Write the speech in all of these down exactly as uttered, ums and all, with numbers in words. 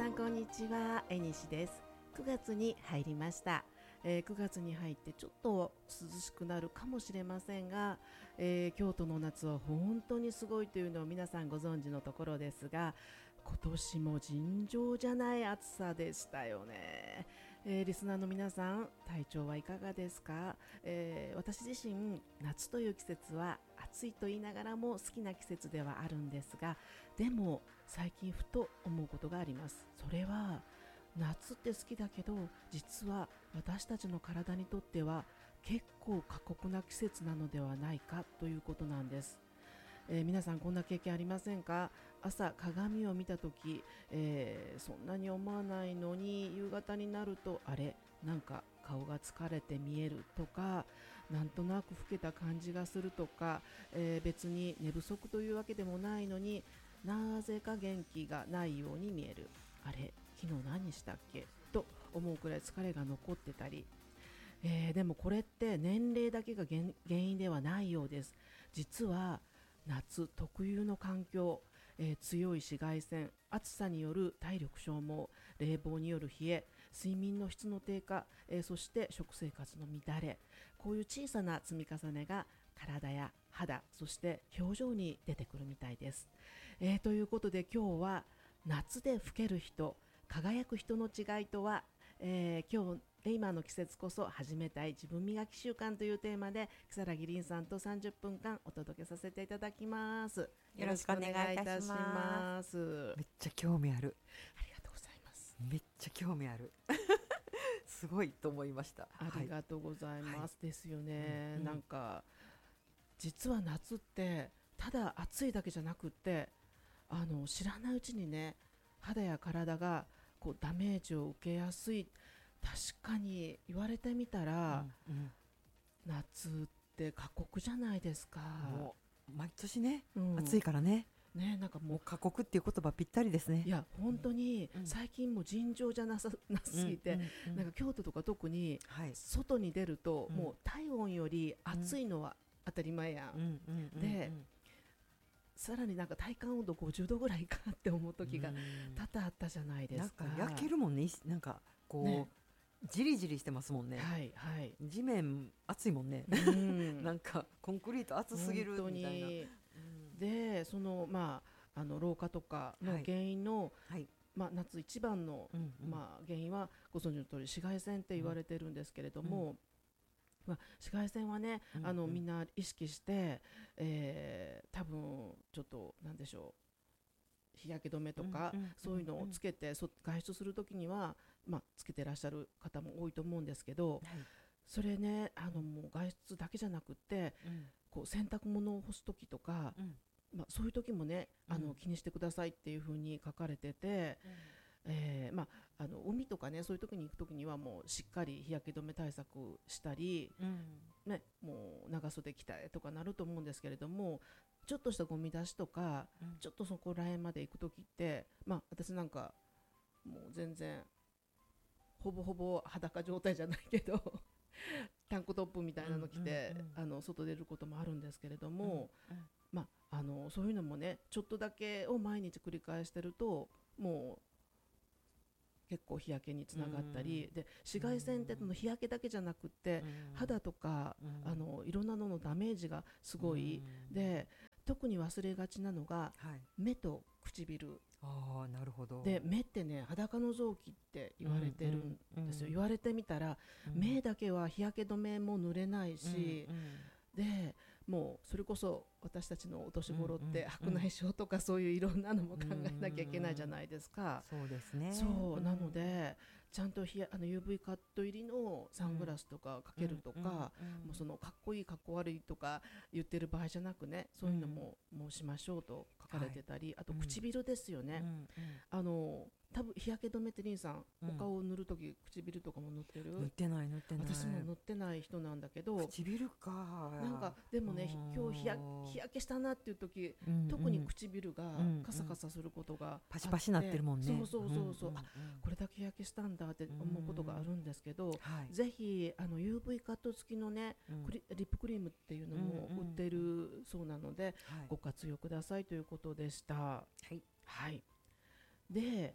んこんにちは、えにしです。くがつに入りました、えー、くがつに入ってちょっと涼しくなるかもしれませんが、えー、京都の夏は本当にすごいというのを皆さんご存知のところですが、今年も尋常じゃない暑さでしたよね。えー、リスナーの皆さん、体調はいかがですか？えー、私自身夏という季節は暑いと言いながらも好きな季節ではあるんですが、でも最近ふと思うことがあります。それは夏って好きだけど、実は私たちの体にとっては結構過酷な季節なのではないかということなんです。えー皆さんこんな経験ありませんか？朝鏡を見たとき、えーそんなに思わないのに夕方になると、あれなんか顔が疲れて見えるとか、なんとなく老けた感じがするとか、えー別に寝不足というわけでもないのになぜか元気がないように見える、あれ昨日何したっけと思うくらい疲れが残ってたり、えーでもこれって年齢だけが原原因ではないようです。実は夏特有の環境、えー強い紫外線、暑さによる体力消耗、冷房による冷え、睡眠の質の低下、えーそして食生活の乱れ、こういう小さな積み重ねが体や肌、そして表情に出てくるみたいです。えーということで今日は夏で老ける人、輝く人の違いとは、えー今日今の季節こそ始めたい自分磨き習慣というテーマで如月凛さんとさんじゅっぷんかんお届けさせていただきます。 よろしくお願いいたします。 ます。 めっちゃ興味ある。 ありがとうございます。 めっちゃ興味ある。すごいと思いました。 ありはい。 がとうございはい。 ます。ですよね、 うんうんなんか実は夏ってただ暑いだけじゃなくって、あの知らないうちにね、肌や体がこうダメージを受けやすい。確かに言われてみたら、 うんうん夏って過酷じゃないですか。 もう毎年ね、 うん、 暑いからね。 ね、なんかもうもう過酷っていう言葉ぴったりですね。 いや本当にうん最近もう尋常じゃなさなうんすぎて、 うんうんなんか京都とか特にはい。 外に出るとうんもう体温より暑いのは当たり前やん、 うんうんうんうんでさらになんか体感温度ごじゅうどぐらいかって思う時がうん多々あったじゃないでなんすか。 か焼けるもんね。いなんかこう、 ね、 じりじりしてますもんね。 はいはい、 地面熱いもんね。 うん、 なんかコンクリート熱すぎる本当みたいな。 に。 うんでそのまああの老化とかの原因の、 はい。 まあ、夏一番の、 うんうんまあ、原因はご存知の通り紫外線って言われてるんですけれども、まあ、紫外線はね、 うんうんあのみんな意識して、えー多分ちょっとなんでしょう、日焼け止めとか、 うんうんうんうんそういうのをつけてそ外出するときには、まあ、つけてらっしゃる方も多いと思うんですけど、 はい。 それね、あのもう外出だけじゃなくってうんこう洗濯物を干すときとか、 うんまあ、そういう時もね、あうんの気にしてくださいっていう風に書かれてて、えーまあ、あの海とかね、そういう時に行く時にはもうしっかり日焼け止め対策したり、 うんね、もう長袖着たいとかなると思うんですけれども、ちょっとしたゴミ出しとか、 うんちょっとそこら辺まで行く時って、まあ、私なんかもう全然ほぼほぼ裸状態じゃないけどタンクトップみたいなの着て、 うんうんうんあの外出ることもあるんですけれどうんも、まあ、あのそういうのもね、ちょっとだけを毎日繰り返してるともう結構日焼けにつながったり、 うんで紫外線っての日焼けだけじゃなくって、 うん肌とか、 うんあのいろんなののダメージがすごい、 うんで特に忘れがちなのがはい。 目と唇ああ、なるほど。 で、目ってね裸の臓器って言われてるんですよ、 うんうん言われてみたら、 うん目だけは日焼け止めも塗れないし、 うんうんでもうそれこそ私たちのお年頃っうんうんて白内障とかそういういろんなのも考えなきゃいけないじゃないですか。 そうですね。 そうなのでちゃんと日あの ユーブイ カット入りのサングラスとかかけるとか、 うんうんうんもうそのかっこいいかっこ悪いとか言ってる場合じゃなくね、そういうのも、もうしましょうと書かれてたり、あと唇ですよね、 うんうんあの多分日焼け止めってリンさん、 うんお顔を塗るとき唇とかも塗ってる？ 塗ってない塗ってない。 私も塗ってない人なんだけど、 唇か。 なんかでもね、 うん今日日焼日焼けしたなっていう時、 うんうん特に唇がうんカサカサすることがあって、 パシパシなってるもんね。 そうそうそうそう、 んんんあこれだけ日焼けしたんだって思うことがあるんですけど、 はい。 ぜひあの ユーブイ カット付きのね、 うんクリリップクリームっていうのもうんうん売ってるそうなので、 はいご活用くださいということでした。 はい。 はい。で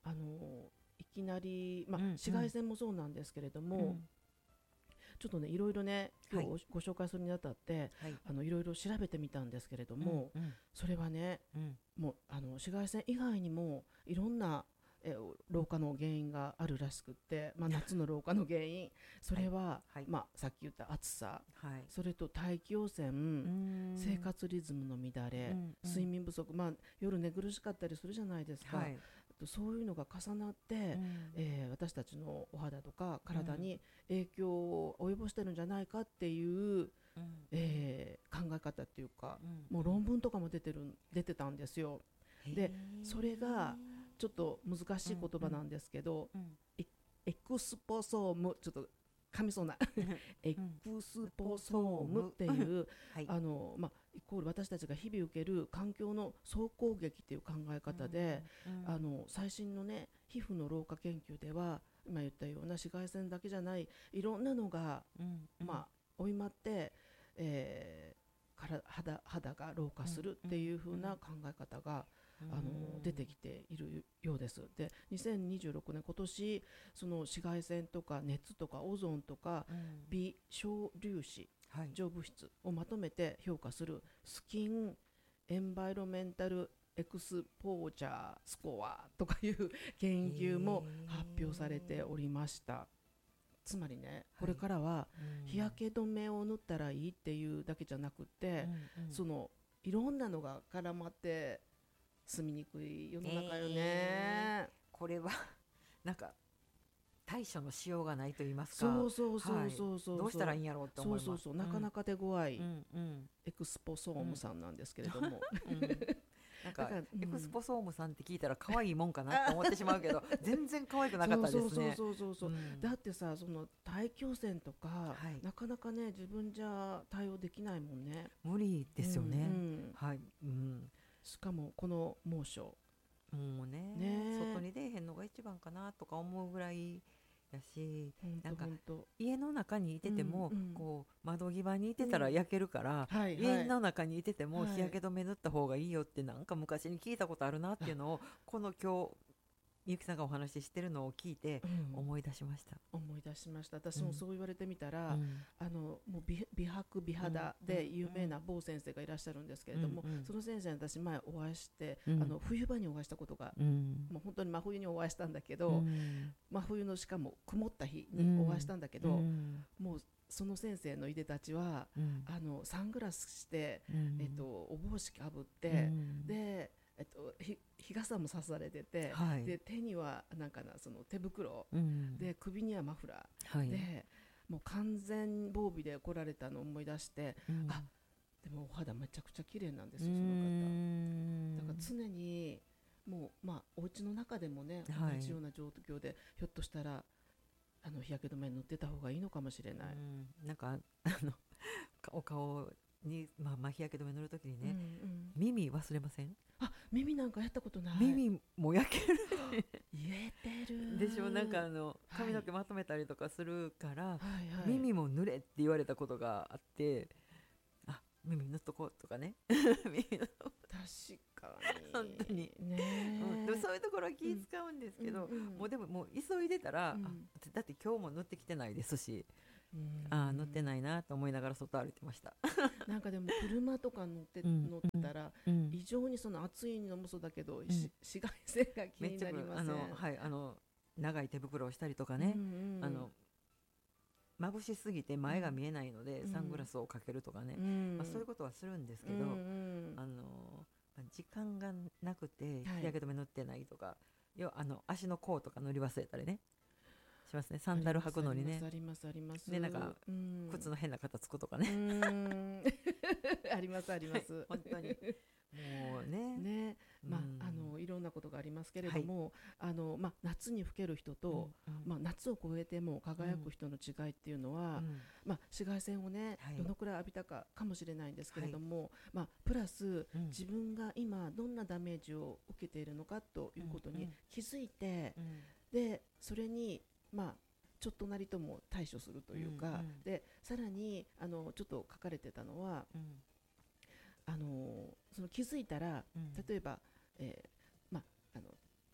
あのいきなり、まあうんうん紫外線もそうなんですけれども、 うんちょっとねいろいろね今日はご,、ご紹介するにあたってはいあのいろいろ調べてみたんですけれども、 うんそれはねうんもうあの紫外線以外にもいろんなえ老化の原因があるらしくって、まあ、夏の老化の原因それは、 はいまあ、さっき言った暑さ、 はいそれと大気汚染、 うーん生活リズムの乱れ、 うんうん睡眠不足、まあ、夜寝苦しかったりするじゃないですか、 はいそういうのが重なって、 うんえー私たちのお肌とか体に影響を及ぼしてるんじゃないかっていう、 うんえー考え方っていうか、 うんもう論文とかも出てる出てたんですよ。でへーそれがちょっと難しい言葉なんですけど、 うんエエクスポソーム、ちょっと噛みそうなエクスポソームっていうはいあの、まあ、イコール私たちが日々受ける環境の総攻撃っていう考え方で、 うんあの最新のね皮膚の老化研究では今言ったような紫外線だけじゃないいろんなのが、 うんまあ、追いまって、えーから肌肌が老化するっていう風な考え方が、あの出てきているようです。でにせんにじゅうろくねん今年その紫外線とか熱とかオゾンとかうん微小粒子はい異常物質をまとめて評価するスキンエンバイロメンタルエクスポーチャースコアとかいう研究も発表されておりました。つまりねこれからは日焼け止めを塗ったらいいっていうだけじゃなくて、そのいろんなのが絡まって住みにくい世の中よね、 えこれはなんか対処のしようがないと言いますか、 そうそうそうそうそう、 どうしたらいいんやろうって思います。 そうそうそう、なかなか手強い、 うんうんエクスポソームさんなんですけれども、 うんなんかだからうんエクスポソームさんって聞いたら可愛いもんかなって思ってしまうけど全然可愛くなかったですね。 そうそうそうそうそう、 うんだってさその大気汚染とか、 はいなかなかね自分じゃ対応できないもんね。 無理ですよね。 うんうんはい、うん、 しかもこの猛暑もうねね外に出えへんのが一番かなとか思うぐらいやし、 ほんとなんかほんと、 家の中にいてても、 うんうんこう窓際にいてたら焼けるから、 はいはい家の中にいててもはい日焼け止め塗った方がいいよってなんか昔に聞いたことあるなっていうのをこの今日みゆきさんがお話ししてるのを聞いてうん思い出しました。 思い出しました。私もそう言われてみたら、 うんあのもう美美白美肌で有名な某先生がいらっしゃるんですけれども、 うんうんその先生に私前お会いして、 うんあの冬場にお会いしたことが、 うんもう本当に真冬にお会いしたんだけど、 うん真冬のしかも曇った日にお会いしたんだけど、 うんもうその先生のいでたちはうんあのサングラスして、 うんえっと、お帽子かぶっうて、 んで、えっと、ひ日傘もさされてて、 はいで手にはなんかなその手袋うんで首にはマフラはいーで、もう完全防備で来られたのを思い出して、 うんあでもお肌めちゃくちゃ綺麗なんですうよその方。 んだから常にもうまあお家の中でもねはい同じような状況で、ひょっとしたらあの日焼け止め塗ってた方がいいのかもしれない。 うんなんかあのお顔に、まあ、まあ日焼け止め塗るときにね、 うんうん耳忘れません？ あ耳なんかやったことない。 耳も焼ける言えてるでしょ。なんかあのはい髪の毛まとめたりとかするから、 はいはい、 耳も塗れって言われたことがあって、あ耳塗っとこうとかね耳の、 確かに本当にねうん、でもそういうところは気使うんですけど、 うんうんもうでももう急いでたら、 うんあだって今日も塗ってきてないですし、 うんああ塗ってないなと思いながら外歩いてました。 なんかでも車とか乗って、 うん乗ったらうん異常にその暑いのもそうだけど、 んし紫外線が気にめっちゃあなりません。 のはいあの長い手袋をしたりとかね、 うんうんあの眩しすぎて前が見えないので、 うんサングラスをかけるとかね、 うんまあ、そういうことはするんですけど、 うんうんあのまあ時間がなくてはい日焼け止め塗ってないとか、要はあの足の甲とか塗り忘れたりねしますね。サンダル履くのにね、 ありますありますありますねなんかうん靴の変な形つくとかうね、 んありますあります本当にもうねねまうんああのいろんなことがありますけれども、あのまあ夏に老ける人と、 うんうんまあ、夏を超えても輝く人の違いっていうのは、 うんまあ、紫外線をね、 はいどのくらい浴びたかかもしれないんですけれども、まあ、プラス、 うん自分が今どんなダメージを受けているのかということにうんうん気づいて、 うんでそれに、まあ、ちょっとなりとも対処するというか、 うんうんでさらにあのちょっと書かれてたのはうんあのその気づいたらうん例えば、えーまあ、あの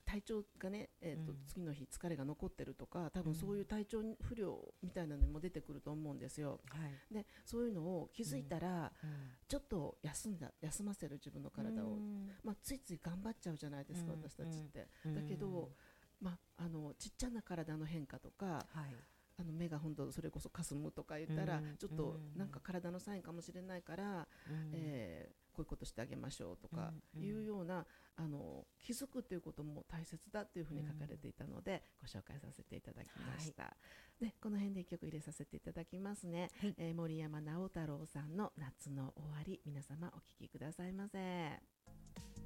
体調がね、えーとうん次の日疲れが残ってるとか、多分そういう体調不良みたいなのも出てくると思うんですよ。 はいでそういうのを気づいたら、 うんちょっと休んだ休ませる自分の体を、まあ、ついつい頑張っちゃうじゃないですか、 うん私たちって。 うんだけど、まあ、あのちっちゃな体の変化とか、 はいあの目が本当それこそかすむとか言ったら、 うんちょっとなんか体のサインかもしれないから、 うんえーこういうことしてあげましょうとかうんいうような、あの気づくということも大切だというふうに書かれていたので、ご紹介させていただきました。でこの辺で一曲入れさせていただきますね。 はいえー森山直太朗さんの夏の終わり、皆様お聴きくださいませ。